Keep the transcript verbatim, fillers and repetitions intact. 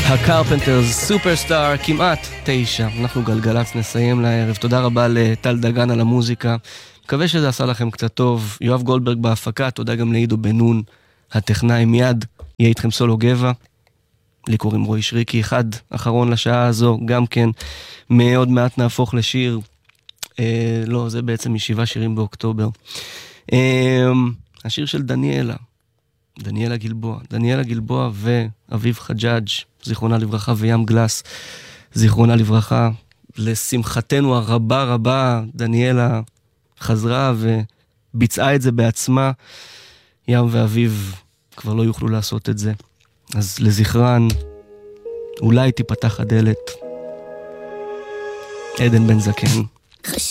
הקרפנטרס, סופרסטאר, כמעט תשע. אנחנו גלגלץ, נסיים לערב. תודה רבה לטל דגן על המוזיקה. מקווה שזה עשה לכם קצת טוב. יואב גולדברג בהפקה, תודה גם לעידו בנון, הטכנאי. מיד יהיה איתכם סולו גבע. לי קוראים רועי שריקי, אחד אחרון לשעה הזו, גם כן מאוד מעט נהפוך לשיר. אה, לא, זה בעצם משבעה שירים באוקטובר. אה, השיר של דניאלה. דניאלה גלבוע, דניאלה גלבוע ואביב חג'אג' זיכרונה לברכה, וים גלס זיכרונה לברכה. לשמחתנו הרבה רבה דניאלה חזרה וביצעה את זה בעצמה. ים ואביב כבר לא יוכלו לעשות את זה, אז לזכרן אולי תיפתח הדלת. עדן בן זקן.